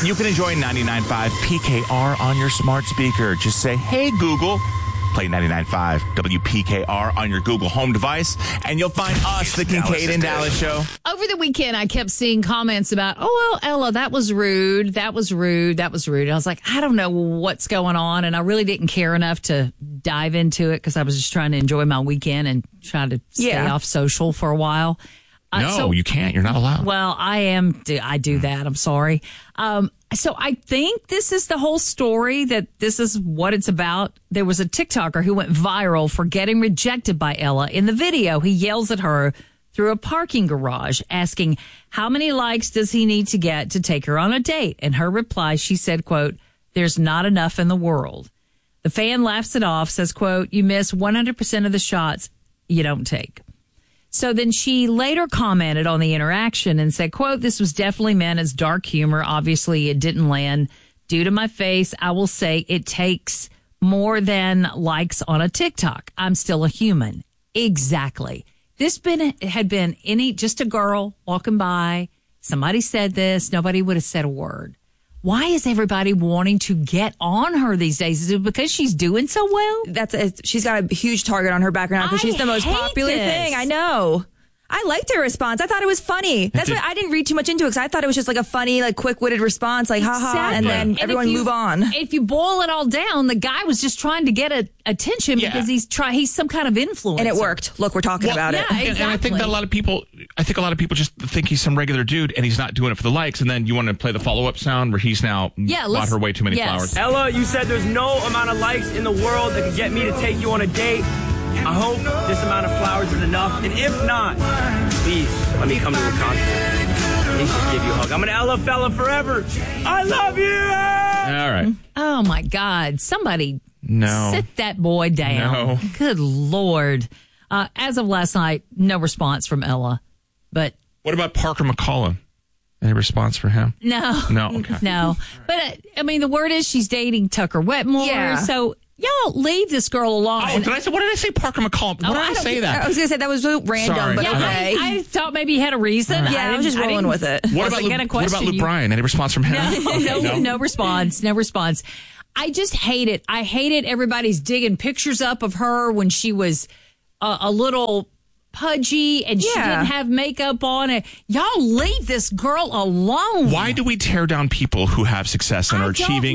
You can enjoy 99.5 PKR on your smart speaker. Just say, hey, Google, play 99.5 WPKR on your Google Home device, and you'll find us, the Kincaid and Dallas Show. Over the weekend, I kept seeing comments about, oh, well, Ella, that was rude. That was rude. That was rude. I was like, I don't know what's going on. And I really didn't care enough to dive into it because I was just trying to enjoy my weekend and try to stay off social for a while. No, you can't. You're not allowed. Well, I do that. I'm sorry. So I think this is the whole story, that this is what it's about. There was a TikToker who went viral for getting rejected by Ella. In the video, he yells at her through a parking garage, asking how many likes does he need to get to take her on a date. And her reply, she said, quote, there's not enough in the world. The fan laughs it off, says, quote, you miss 100% of the shots you don't take. So then she later commented on the interaction and said, quote, this was definitely meant as dark humor. Obviously, it didn't land. Due to my face, I will say it takes more than likes on a TikTok. I'm still a human. Exactly. This had been just a girl walking by. Somebody said this. Nobody would have said a word. Why is everybody wanting to get on her these days? Is it because she's doing so well? She's got a huge target on her back now because she's the most popular thing. I know. I liked her response. I thought it was funny. That's why I didn't read too much into it, because I thought it was just like a funny, like quick-witted response, like haha, and then everyone move on. If you boil it all down, the guy was just trying to get attention because he's some kind of influencer. And it worked. Look, we're talking about it. Exactly. And I think that a lot of people just think he's some regular dude and he's not doing it for the likes. And then you want to play the follow-up sound where he's now bought her way too many flowers. Ella, you said there's no amount of likes in the world that can get me to take you on a date. I hope this amount of flowers is enough. And if not, please let me come to the concert. Please just give you a hug. I'm an Ella fella forever. I love you. All right. Oh, my God. Somebody sit that boy down. No. Good Lord. As of last night, no response from Ella. But what about Parker McCollum? Any response for him? No. No. Okay. No. But, I mean, the word is she's dating Tucker Wetmore. Yeah. So y'all leave this girl alone. Oh, what did I say? Parker McCollum. What did I say that? I was going to say that was random, Sorry. but okay. I thought maybe he had a reason. Yeah, I was just rolling with it. What about Luke Bryan? Any response from him? No response. No response. I just hate it. I hated everybody's digging pictures up of her when she was a little pudgy and she didn't have makeup on it. Y'all leave this girl alone. Why do we tear down people who have success and are achieving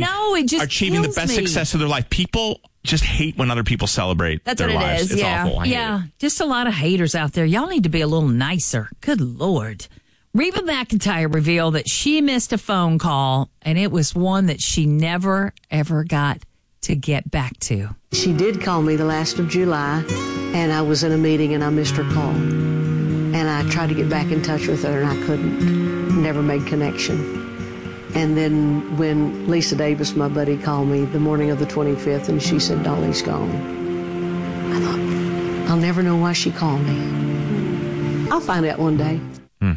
the best success of their life? People just hate when other people celebrate their lives. Is, it's awful. I hate it. Just a lot of haters out there. Y'all need to be a little nicer. Good Lord. Reba McEntire revealed that she missed a phone call, and it was one that she never, ever got to get back to. She did call me the last of July, and I was in a meeting and I missed her call. And I tried to get back in touch with her and I couldn't. Never made connection. And then when Lisa Davis, my buddy, called me the morning of the 25th and she said, Dolly's gone. I thought, I'll never know why she called me. I'll find out one day.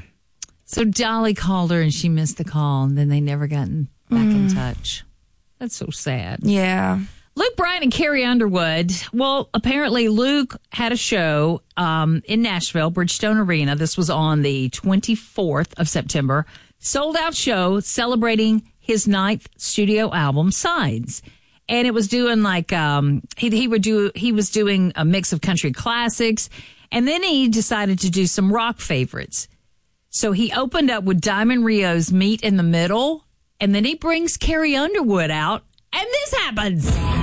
So Dolly called her and she missed the call, and then they never gotten back in touch. That's so sad. Yeah. Luke Bryan and Carrie Underwood. Well, apparently Luke had a show in Nashville, Bridgestone Arena. This was on the 24th of September. Sold out show celebrating his 9th studio album, Signs. And it was doing like he was doing a mix of country classics, and then he decided to do some rock favorites. So he opened up with Diamond Rio's Meet in the Middle, and then he brings Carrie Underwood out, and this happens.